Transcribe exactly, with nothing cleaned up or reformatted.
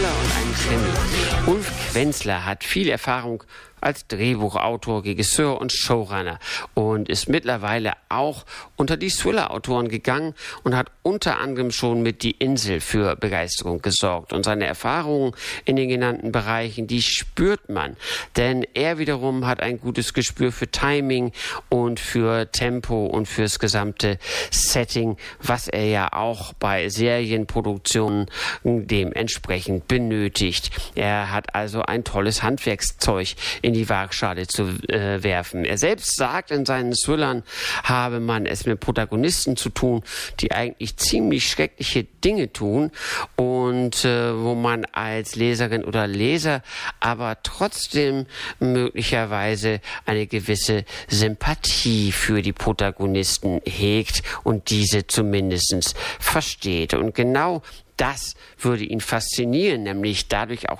und einen Krimi. Ulf Quenzler hat viel Erfahrung als Drehbuchautor, Regisseur und Showrunner und ist mittlerweile auch unter die Thriller-Autoren gegangen und hat unter anderem schon mit Die Insel für Begeisterung gesorgt. Und seine Erfahrungen in den genannten Bereichen, die spürt man, denn er wiederum hat ein gutes Gespür für Timing und für Tempo und fürs gesamte Setting, was er ja auch bei Serienproduktionen dementsprechend benötigt. Er hat also ein tolles Handwerkszeug in die Waagschale zu äh, werfen. Er selbst sagt, in seinen Thrillern habe man es mit Protagonisten zu tun, die eigentlich ziemlich schreckliche Dinge tun und äh, wo man als Leserin oder Leser aber trotzdem möglicherweise eine gewisse Sympathie für die Protagonisten hegt und diese zumindest versteht. Und genau das würde ihn faszinieren, nämlich dadurch auch